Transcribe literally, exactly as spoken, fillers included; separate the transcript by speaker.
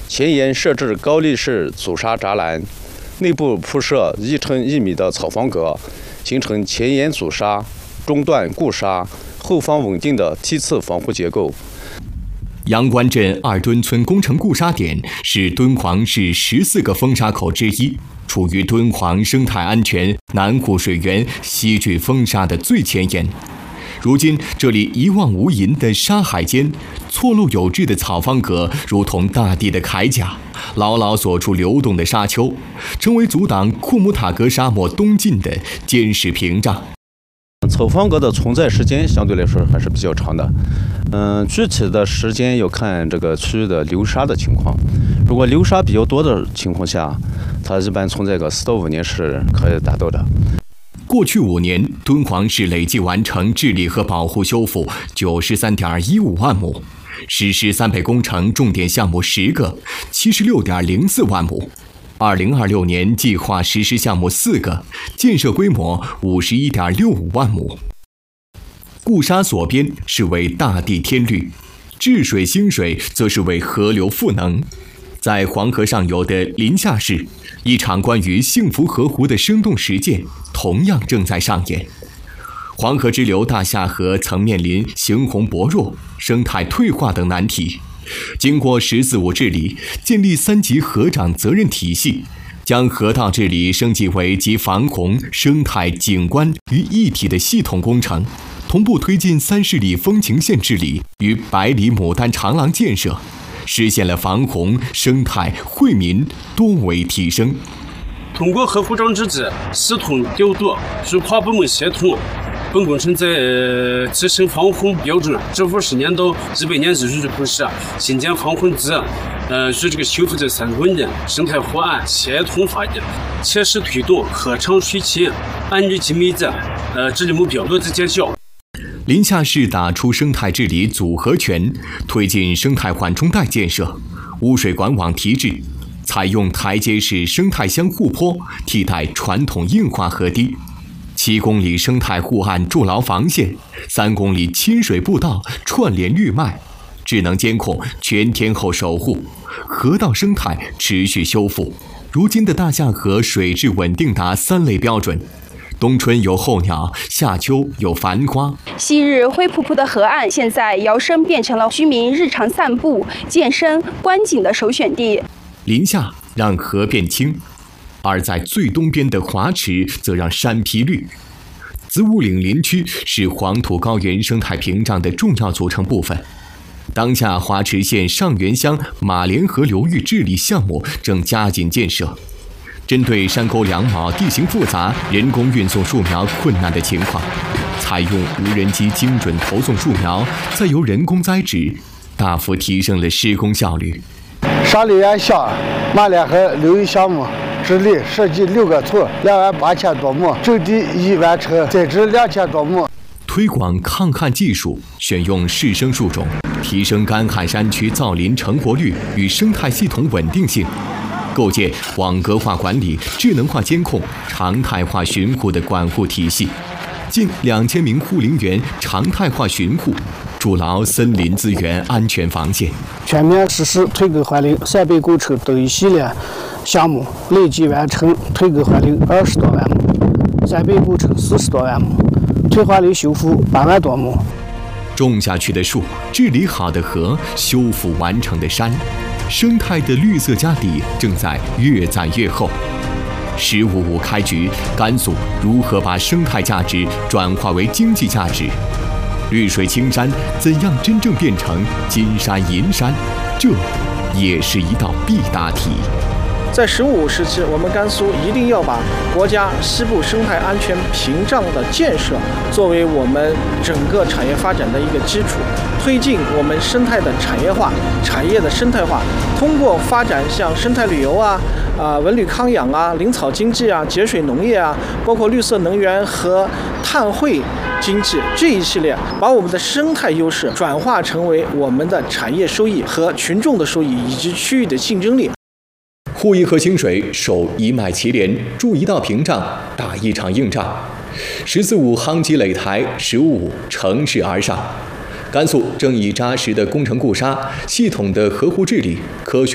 Speaker 1: 前沿设置高力士阻沙栅栏，内部铺设一乘一米的草方格，形成前沿阻沙、中段固沙、后方稳定的梯次防护结构。
Speaker 2: 阳关镇二墩村工程固沙点是敦煌市十四个风沙口之一，处于敦煌生态安全南湖水源西聚风沙的最前沿。如今，这里一望无垠的沙海间，错落有致的草方格如同大地的铠甲，牢牢锁住流动的沙丘，成为阻挡库木塔格沙漠东进的坚实屏障。
Speaker 1: 草方格的存在时间相对来说还是比较长的，嗯，具体的时间要看这个区域的流沙的情况。如果流沙比较多的情况下，它一般存在个四到五年是可以达到的。
Speaker 2: 过去五年，敦煌市累计完成治理和保护修复九十三点一五万亩，实施三倍工程重点项目十个，七十六点零四万亩。二零二六年计划实施项目四个，建设规模五十一点六五万亩。固沙所边是为大地添绿，治水兴水则是为河流赋能。在黄河上游的临夏市，一场关于幸福河湖的生动实践同样正在上演。黄河支流大夏河曾面临形洪薄弱、生态退化等难题。经过“十四五”治理，建立三级河长责任体系，将河道治理升级为集防洪、生态、景观于一体的系统工程，同步推进三十里风情线治理与百里牡丹长廊建设，实现了防洪、生态、惠民多维提升。
Speaker 3: 通过河湖长之际，系统调度与跨部门协同，本工程在提升防洪标准、支付十年到一百年一遇的同时，新建防洪堤，呃，与这个修复的三墩的生态护岸协同发展，切实推动河长水齐、安绿及美的呃治理目标落地见效。
Speaker 2: 临夏市打出生态治理组合拳，推进生态缓冲带建设，污水管网提质，采用台阶式生态相互坡替代传统硬化河堤，七公里生态护岸筑牢防线，三公里亲水步道串联绿脉，智能监控全天候守护，河道生态持续修复。如今的大夏河水质稳定达三类标准。冬春有候鸟，夏秋有繁花。
Speaker 4: 昔日灰扑扑的河岸，现在摇身变成了居民日常散步、健身、观景的首选地。
Speaker 2: 临夏让河变清，而在最东边的华池则让山披绿。子午岭林区是黄土高原生态屏障的重要组成部分。当下华池县上元乡马连河流域治理项目正加紧建设。针对山沟两毛、地形复杂、人工运送树苗困难的情况，采用无人机精准投送树苗，再由人工栽植，大幅提升了施工效率。
Speaker 5: 沙里源乡马连河流域项目治理设计六个村，两万八千多亩，种地已完成，栽植两千多亩。
Speaker 2: 推广抗旱技术，选用适生树种，提升干旱山区造林成活率与生态系统稳定性。构建网格化管理、智能化监控、常态化巡护的管护体系，近两千名护林员常态化巡护，筑牢森林资源安全防线。
Speaker 5: 全面实施退耕还林三倍工程等一系列项目，累计完成退耕还林二十多万亩，三倍工程四十多万亩，退还林修复八万多亩。
Speaker 2: 种下去的树，治理好的河，修复完成的山。生态的绿色家底正在越攒越厚。十五五开局，甘肃如何把生态价值转化为经济价值？绿水青山怎样真正变成金山银山？这也是一道必答题。
Speaker 6: 在十五五时期，我们甘肃一定要把国家西部生态安全屏障的建设作为我们整个产业发展的一个基础，推进我们生态的产业化、产业的生态化，通过发展像生态旅游啊、啊文旅康养啊、林草经济啊、节水农业啊，包括绿色能源和碳汇经济这一系列，把我们的生态优势转化成为我们的产业收益和群众的收益以及区域的竞争力。
Speaker 2: 护一河清水，守一脉齐连，筑一道屏障，打一场硬仗。十四五夯基垒台，十五五乘势而上。甘肃正以扎实的工程固沙、系统的河湖治理、科学